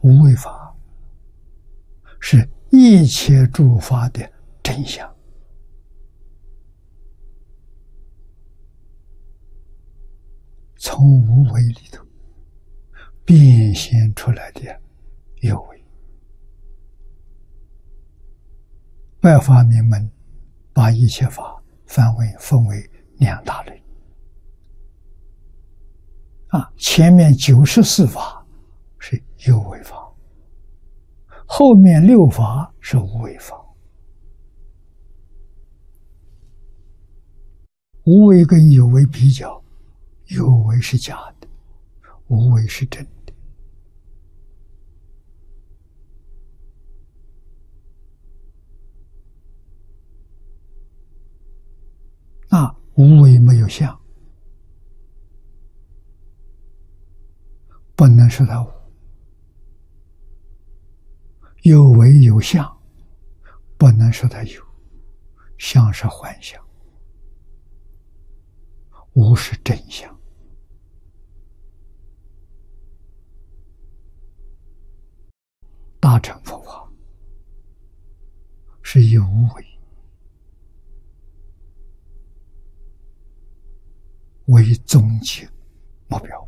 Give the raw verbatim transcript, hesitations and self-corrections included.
无为法是一切诸法的真相。从无为里头变现出来的有为。外法明门把一切法分为分为两大类。啊，前面九十四法是有为法，后面六法是无为法。无为跟有为比较，有为是假的，无为是真的。那无为没有相，不能说它无；有为有相，不能说它有。相是幻象，无是真相。大乘佛法是有为为终极目标。